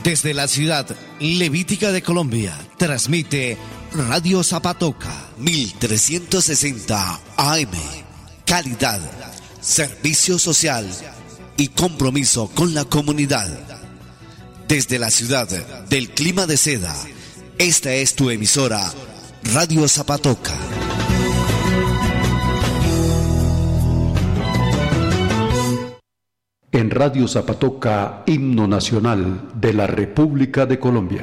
Desde la ciudad levítica de Colombia, transmite Radio Zapatoca 1360 AM. Calidad, servicio social y compromiso con la comunidad. Desde la ciudad del clima de seda, esta es tu emisora, Radio Zapatoca. En Radio Zapatoca, himno nacional de la República de Colombia.